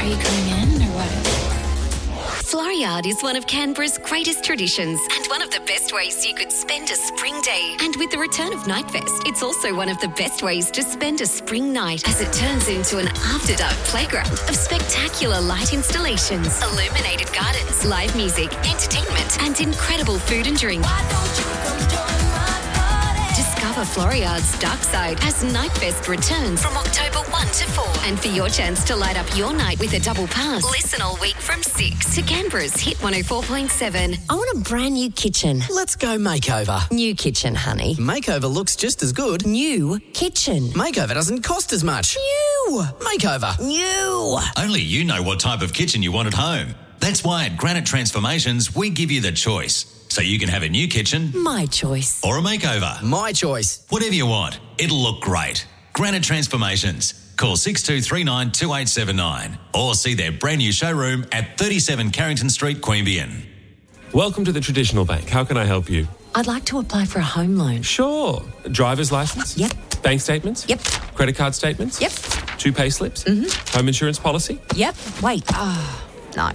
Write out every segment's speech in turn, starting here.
Are you coming in or what? Floriade is one of Canberra's greatest traditions and one of the best ways you could spend a spring day. And with the return of Nightfest, it's also one of the best ways to spend a spring night as it turns into an after-dark playground of spectacular light installations, illuminated gardens, live music, entertainment, and incredible food and drink. Discover Floriade's dark side as Nightfest returns from October 1 to 4. And for your chance to light up your night with a double pass, listen all week from 6 to Canberra's Hit 104.7. I want a brand new kitchen. Let's go makeover. New kitchen, honey. Makeover looks just as good. New kitchen. Makeover doesn't cost as much. New. Makeover. New. Only you know what type of kitchen you want at home. That's why at Granite Transformations, we give you the choice. So you can have a new kitchen. My choice. Or a makeover. My choice. Whatever you want. It'll look great. Granite Transformations. Call 6239 2879 or see their brand new showroom at 37 Carrington Street, Queanbeyan. Welcome to the Traditional Bank. How can I help you? I'd like to apply for a home loan. Sure. Driver's license? Yep. Bank statements? Yep. Credit card statements? Yep. 2 pay slips? Mm-hmm. Home insurance policy? Yep. Wait. No.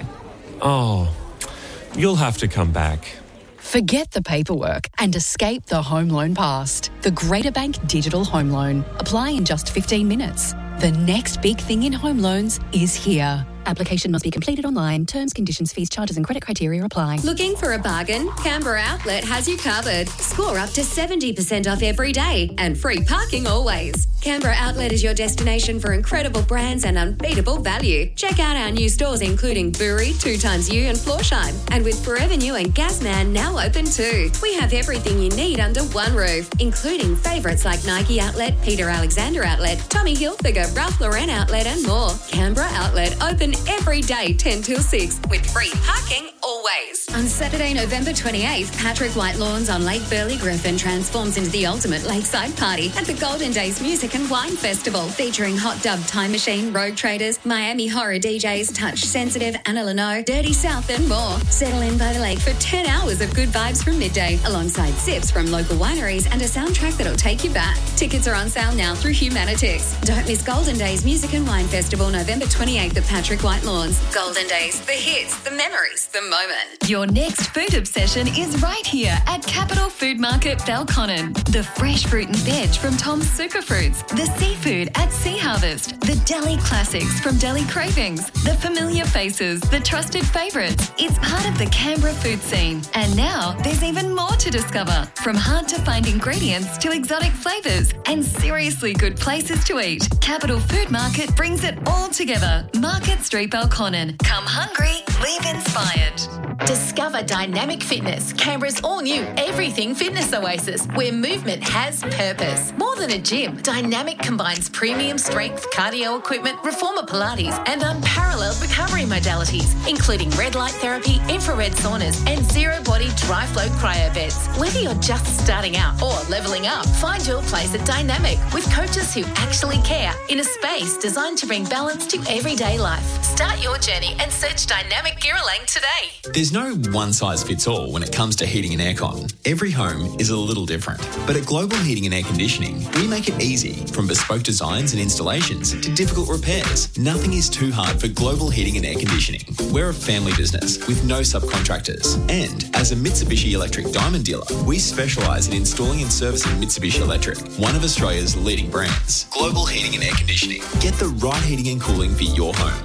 Oh, you'll have to come back. Forget the paperwork and escape the home loan past. The Greater Bank Digital Home Loan. Apply in just 15 minutes. The next big thing in home loans is here. Application must be completed online. Terms, conditions, fees, charges and credit criteria apply. Looking for a bargain? Canberra Outlet has you covered. Score up to 70% off every day and free parking always. Canberra Outlet is your destination for incredible brands and unbeatable value. Check out our new stores including Buri, 2XU and Florsheim. And with Forever New and Gasman now open too. We have everything you need under one roof, including favourites like Nike Outlet, Peter Alexander Outlet, Tommy Hilfiger, Ralph Lauren Outlet and more. Canberra Outlet open every day 10 till 6 with free parking always. On Saturday, November 28th, Patrick White Lawns on Lake Burley Griffin transforms into the ultimate lakeside party at the Golden Days Music and Wine Festival, featuring Hot Dub Time Machine, Rogue Traders, Miami Horror DJs, Touch Sensitive, Anna Leno, Dirty South and more. Settle in by the lake for 10 hours of good vibes from midday, alongside sips from local wineries and a soundtrack that'll take you back. Tickets are on sale now through Humanitix. Don't miss Golden Days Music and Wine Festival, November 28th at Patrick White Lawns. Golden Days, the hits, the memories, the moment. Your next food obsession is right here at Capital Food Market Belconnen. The fresh fruit and veg from Tom's Superfruits, the seafood at Sea Harvest, the deli classics from Deli Cravings, the familiar faces, the trusted favourites. It's part of the Canberra food scene. And now there's even more to discover, from hard to find ingredients to exotic flavours and seriously good places to eat. Capital Food Market brings it all together. Market Street Belconnen. Come hungry, leave inspired. Discover Dynamic Fitness, Canberra's all-new everything fitness oasis, where movement has purpose. More than a gym, Dynamic combines premium strength, cardio equipment, reformer Pilates, and unparalleled recovery modalities, including red light therapy, infrared saunas, and zero-body dry flow cryo beds. Whether you're just starting out or leveling up, find your place at Dynamic with coaches who actually care in a space designed to bring balance to everyday life. Start your journey and search Dynamic Girralang today. There's no one-size-fits-all when it comes to heating and aircon. Every home is a little different. But at Global Heating and Air Conditioning, we make it easy. From bespoke designs and installations to difficult repairs, nothing is too hard for Global Heating and Air Conditioning. We're a family business with no subcontractors. And as a Mitsubishi Electric Diamond dealer, we specialise in installing and servicing Mitsubishi Electric, one of Australia's leading brands. Global Heating and Air Conditioning. Get the right heating and cooling for your home.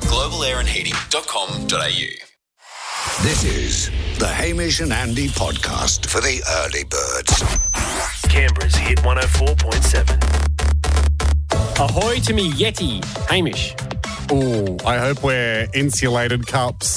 globalairandheating.com.au. This is the Hamish and Andy podcast for the early birds. Canberra's Hit 104.7. Ahoy to me Yeti, Hamish. Oh, I hope we're insulated cups.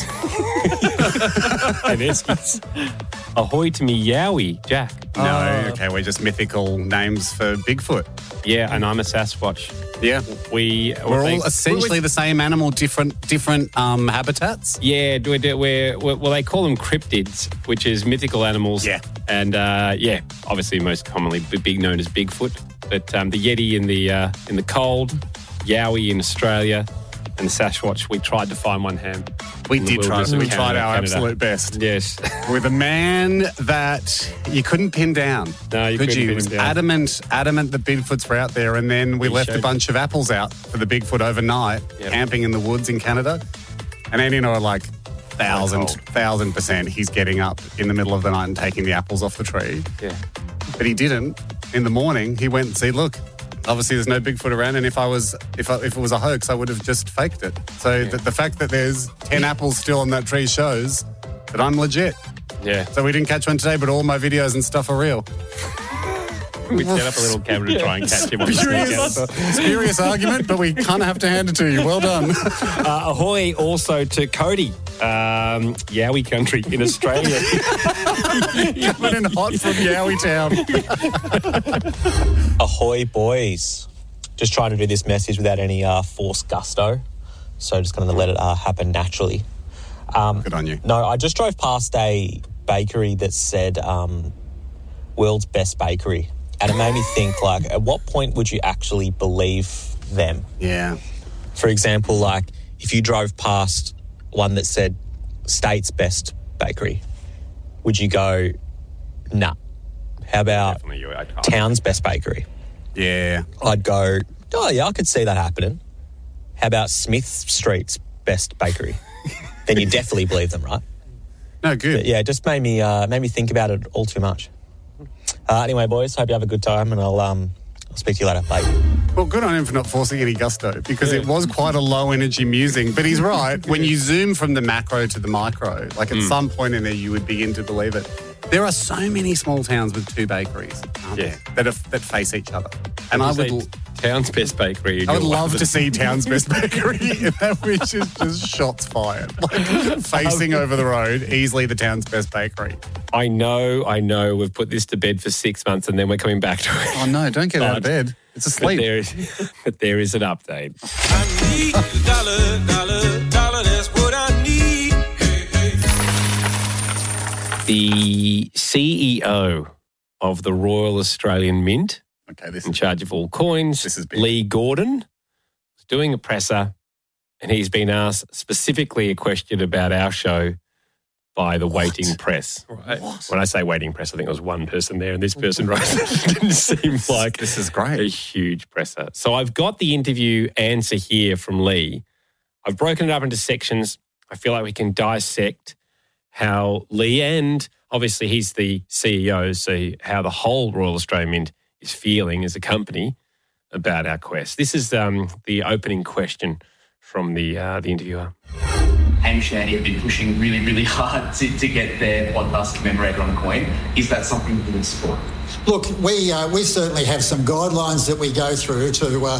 And Eskies. Ahoy to me Yowie, Jack. No, okay, we're just mythical names for Bigfoot. Yeah, and I'm a Sasquatch. Yeah. We're all essentially the same animal, different habitats? Yeah, well, they call them cryptids, which is mythical animals. Yeah. And, obviously most commonly known as Bigfoot. But the Yeti in the cold, Yowie in Australia, and the Sasquatch, we tried to find one ham. We tried our absolute best. Yes. With a man that you couldn't pin down. No, you couldn't pin him down. He was adamant that Bigfoots were out there, and then we left a bunch of apples out for the Bigfoot overnight, camping in the woods in Canada. And Andy and I are like, 1,000% he's getting up in the middle of the night and taking the apples off the tree. Yeah. But he didn't. In the morning, he went and said, look, obviously there's no Bigfoot around, and if it was a hoax, I would have just faked it. So the fact that there's 10 apples still on that tree shows that I'm legit. Yeah. So we didn't catch one today, but all my videos and stuff are real. We set up a little camera to try and catch him on the sneak. Spurious argument, but we kind of have to hand it to you. Well done. Ahoy also to Cody, Yowie country in Australia. Coming in hot from Yowie Town. Ahoy, boys. Just trying to do this message without any forced gusto. So just going to let it happen naturally. Good on you. No, I just drove past a bakery that said world's best bakery. And it made me think, like, at what point would you actually believe them? Yeah. For example, like, if you drove past one that said state's best bakery, would you go, nah? How about town's best bakery? Yeah. I'd go, oh, yeah, I could see that happening. How about Smith Street's best bakery? Then you definitely believe them, right? No, good. But yeah, it just made me think about it all too much. Anyway, boys, hope you have a good time, and I'll speak to you later. Bye. Well, good on him for not forcing any gusto, because it was quite a low-energy musing. But he's right. When you zoom from the macro to the micro, like at some point in there, you would begin to believe it. There are so many small towns with two bakeries, aren't there, that face each other. And I would Town's best bakery. I would love to see Town's best bakery, which is just shots fired, like facing over the road, easily the Town's best bakery. I know. We've put this to bed for 6 months, and then we're coming back to it. Oh no! Don't get out of bed. It's asleep. But there is an update. I need a dollar, that's what I need. The CEO of the Royal Australian Mint, in charge of all coins, Lee Gordon, was doing a presser, and he's been asked specifically a question about our show by the waiting press. Right. When I say waiting press, I think there was one person there, and this person wrote it. Didn't seem like this is great. A huge presser. So I've got the interview answer here from Lee. I've broken it up into sections. I feel like we can dissect how Lee, and obviously he's the CEO, so how the whole Royal Australian Mint is feeling as a company about our quest. This is the opening question from the interviewer. Hamish and Andy have been pushing really, really hard to get their podcast commemorated on a coin. Is that something you would support? Look, we certainly have some guidelines that we go through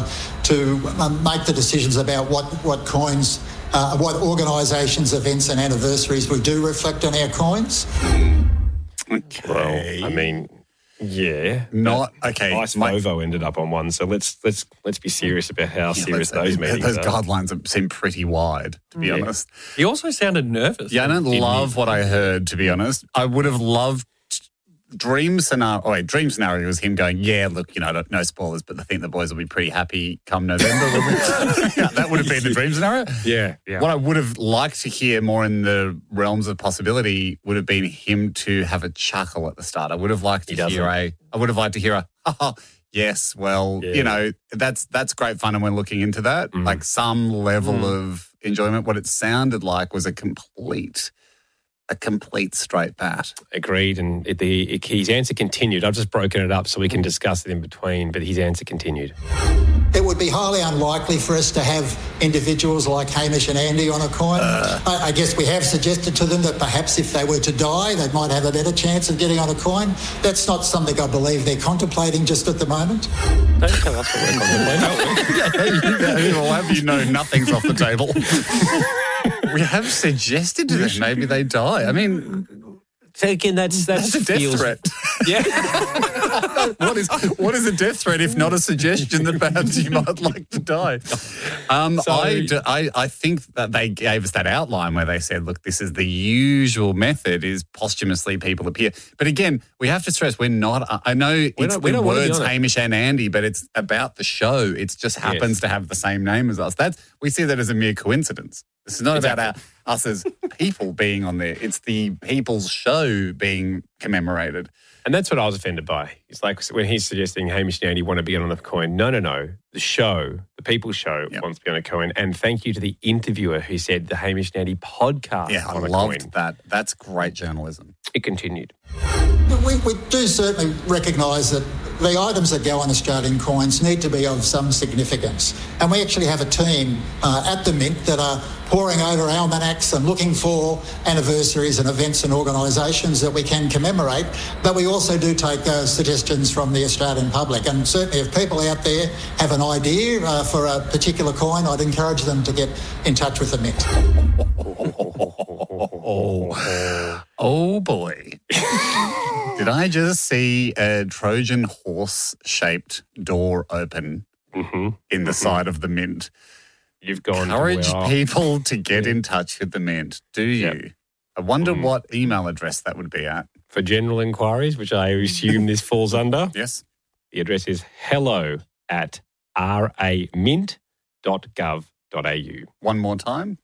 to make the decisions about what coins, what organisations, events and anniversaries we do reflect on our coins. Okay. Well, I mean, yeah. Not okay. Ice Movo ended up on one, so let's be serious about how serious those meetings those are. Guidelines seem pretty wide, to be honest. He also sounded nervous. Yeah, I don't love what I heard, to be honest. I would have loved dream scenario was him going, yeah, look, no spoilers, but I think the boys will be pretty happy come November. That would have been the dream scenario. Yeah. What I would have liked to hear more in the realms of possibility would have been him to have a chuckle at the start. I would have liked to hear a, yes, well, that's great fun, and we're looking into that. Like some level of enjoyment. What it sounded like was a complete straight bat. Agreed, and his answer continued. I've just broken it up so we can discuss it in between, but his answer continued. It would be highly unlikely for us to have individuals like Hamish and Andy on a coin. I guess we have suggested to them that perhaps if they were to die, they might have a better chance of getting on a coin. That's not something I believe they're contemplating just at the moment. Don't tell us what we're contemplating. We'll have you know nothing's off the table. We have suggested to them maybe they die. I mean, again, that's a death threat. Yeah. What is a death threat if not a suggestion that perhaps you might like to die? I think that they gave us that outline where they said, look, this is the usual method is posthumously people appear. But again, we have to stress we're not, I know it's the words Hamish and Andy, but it's about the show. It just happens to have the same name as us. We see that as a mere coincidence. This is not about us as people being on there. It's the people's show being commemorated. And that's what I was offended by. It's like when he's suggesting Hamish and Andy want to be on the coin. No. The show, the People's Show, wants to be on a coin. And thank you to the interviewer who said the Hamish and Andy podcast Yeah, I on a loved coin. that. That's great journalism. It continued. We do certainly recognise that the items that go on Australian coins need to be of some significance. And we actually have a team at the Mint that are poring over almanacs and looking for anniversaries and events and organisations that we can commemorate. But we also do take suggestions from the Australian public. And certainly if people out there have an idea for a particular coin, I'd encourage them to get in touch with the Mint. Oh boy. Did I just see a Trojan horse-shaped door open in the side of the Mint? You've gone Encourage people to get in touch with the Mint, do you? Yep. I wonder what email address that would be at. For general inquiries, which I assume this falls under. Yes. The address is hello@ramint.gov.au. One more time.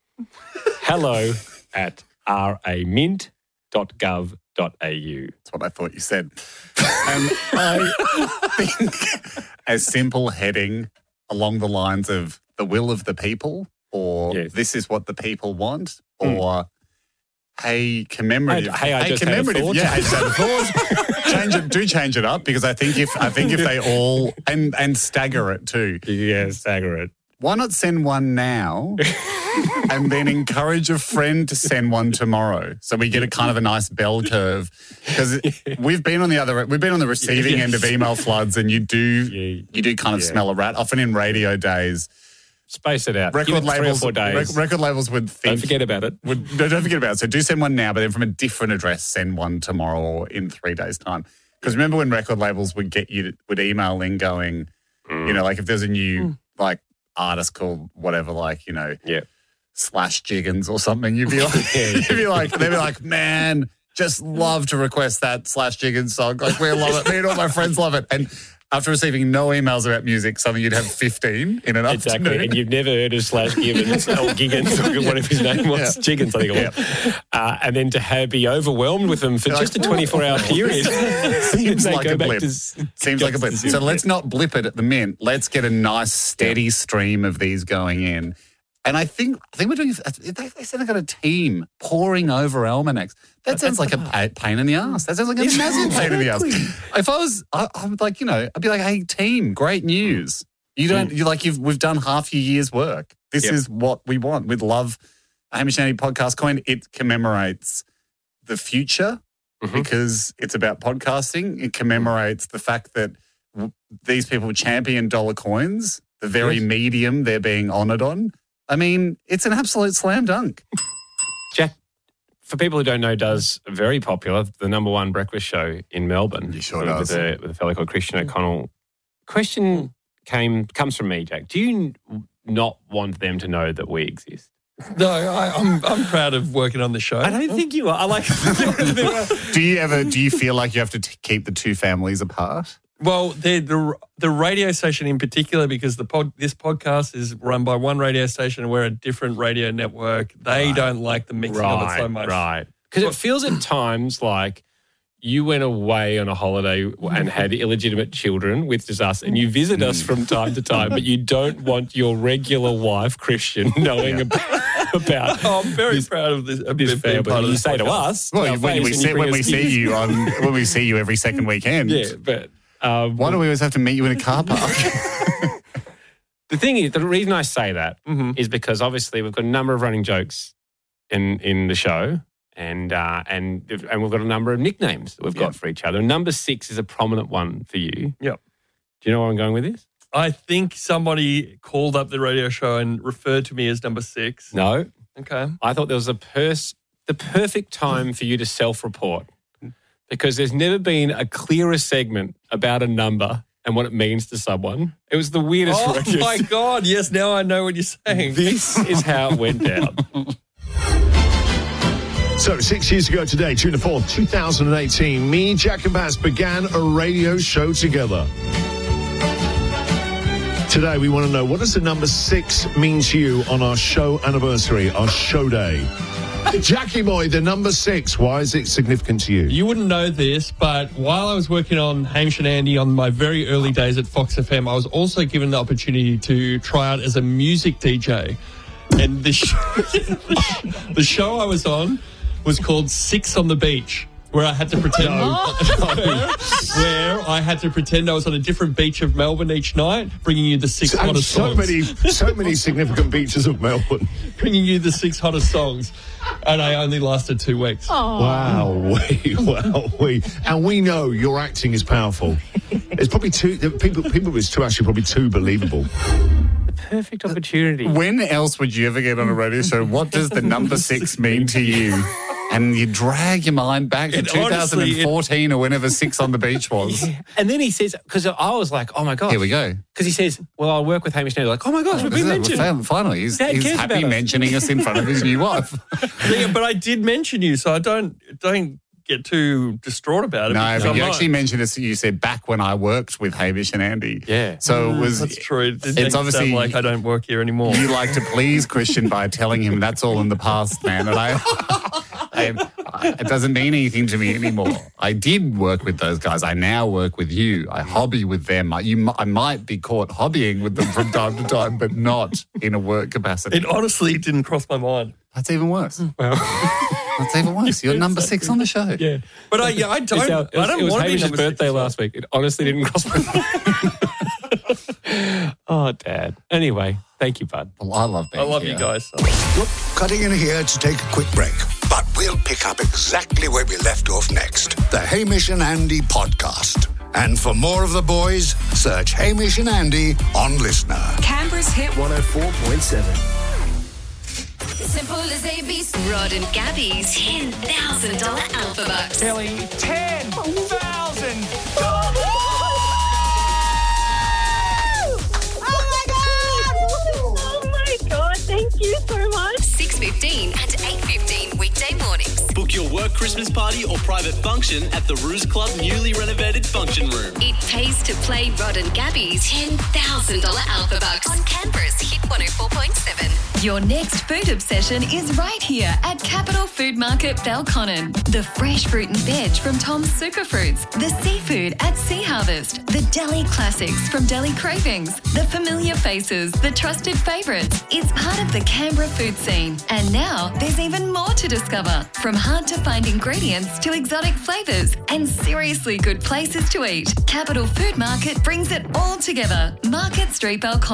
hello@ramint.gov.au. That's what I thought you said. And I think a simple heading along the lines of the will of the people, or this is what the people want, or hey, commemorative. I just commemorative. had a thought. Yeah, I just had a thought. Change it up, because I think if they all and stagger it too. Yeah, stagger it. Why not send one now and then encourage a friend to send one tomorrow, so we get a kind of a nice bell curve? Because we've been on the receiving end of email floods, and you do kind of smell a rat. Often in radio days, space it out. Record labels, 3 or 4 days. Record labels would think. Don't forget about it. Don't forget about it. So do send one now, but then from a different address, send one tomorrow or in 3 days' time. Because remember when record labels would email in going, like if there's a new artist called whatever, Slash Jiggins or something, you'd be like, they'd be like, man, just love to request that Slash Jiggins song. Like, we love it. Me and all my friends love it. And after receiving no emails about music, suddenly you'd have 15 in an afternoon. Exactly, and you've never heard of Slash Gibbons or Giggins or whatever his name was, Jiggins, I think it was. And then to be overwhelmed with them for just a 24-hour period. Seems like a blip. Seems like a blip. So let's not blip it at the Mint. Let's get a nice, steady stream of these going in. And I think we're doing. They said they got a team poring over almanacs. That sounds like a pain in the ass. That sounds like a massive pain in the ass. If I was, I'm like, I'd be like, hey, team, great news. We've done half your year's work. This is what we want. We'd love a Hamish and Andy podcast coin. It commemorates the future because it's about podcasting. It commemorates the fact that these people champion dollar coins, the very medium they're being honoured on. I mean, it's an absolute slam dunk. Jack, for people who don't know, does very popular, the number one breakfast show in Melbourne. He sure does. With a fellow called Christian O'Connell. Question comes from me, Jack. Do you not want them to know that we exist? No, I'm proud of working on the show. I don't think you are. I like. Do you feel like you have to keep the two families apart? Well, the radio station in particular, because this podcast is run by one radio station and we're a different radio network. They don't like the mixing of it so much. Right. Because it feels at times like you went away on a holiday and had illegitimate children with just us, and you visit us from time to time, but you don't want your regular wife, Christian, knowing about. Oh, I'm very proud of this family. You say to us, well, when we see you every second weekend. Yeah, but. Why do we always have to meet you in a car park? The thing is, the reason I say that is because obviously we've got a number of running jokes in the show, and we've got a number of nicknames that we've got for each other. Number 6 is a prominent one for you. Yep. Do you know where I'm going with this? I think somebody called up the radio show and referred to me as number 6. No. Okay. I thought there was the perfect time for you to self-report. Because there's never been a clearer segment about a number and what it means to someone. It was the weirdest. Oh, my God. Yes, now I know what you're saying. This is how it went down. So 6 years ago today, June the 4th, 2018, me, Jack and Baz began a radio show together. Today, we want to know, what does the number 6 mean to you on our show anniversary, our show day? Jackie boy, the number 6. Why is it significant to you? You wouldn't know this, but while I was working on Hamish and Andy on my very early days at Fox FM, I was also given the opportunity to try out as a music DJ. And the show I was on was called Six on the Beach, where I had to pretend where I had to pretend I was on a different beach of Melbourne each night, bringing you the 6 hottest songs. So many significant beaches of Melbourne. Bringing you the 6 hottest songs. And I only lasted 2 weeks. Wow. And we know your acting is powerful. It's probably people it's probably too believable. Perfect opportunity. When else would you ever get on a radio show? What does the number 6 mean to you? And you drag your mind back to 2014 or whenever 6 on the Beach was. Yeah. And then he says, because I was like, oh my gosh. Here we go. Because he says, well, I'll work with Hamish now. Like, oh my gosh, we've been mentioned. Finally, he's happy mentioning us in front of his new wife. Yeah, but I did mention you, so I don't get too distraught about it. No, but you actually mentioned us. You said back when I worked with Hamish and Andy. Yeah. So it was. That's true. It's obviously like I don't work here anymore. You like to please Christian by telling him that's all in the past, man. And it doesn't mean anything to me anymore. I did work with those guys. I now work with you. I hobby with them. I might be caught hobbying with them from time to time, but not in a work capacity. It honestly didn't cross my mind. That's even worse. Well, that's even worse. You're number 6 on the show. Yeah, but I don't. It was want to be Hamish's number birthday 6 last week. It honestly didn't cross my mind. Oh, Dad. Anyway, thank you, bud. Well, I love being you guys. Look, cutting in here to take a quick break, but we'll pick up exactly where we left off next. The Hamish and Andy podcast. And for more of the boys, search Hamish and Andy on Listener. Canberra's Hit 104.7. Simple as ABC. Rod and Gabby's $10,000 Alpha Bucks. Kelly, 10,000. Oh my God, thank you so much. 6:15 and 8:15 weekday mornings. Book your work Christmas party or private function at the Ruse Club newly renovated function room. It pays to play Rod and Gabby's $10,000 Alpha Bucks on Canberra's Hit 104.7. Your next food obsession is right here at Capital Food Market Belconnen. The fresh fruit and veg from Tom's Superfruits, the seafood at Sea Harvest, the deli classics from Deli Cravings, the familiar faces, the trusted favourites. It's part of the Canberra food scene. And now there's even more to discover, from hard to find ingredients to exotic flavours and seriously good places to eat. Capital Food Market brings it all together. Market Street Belconnen.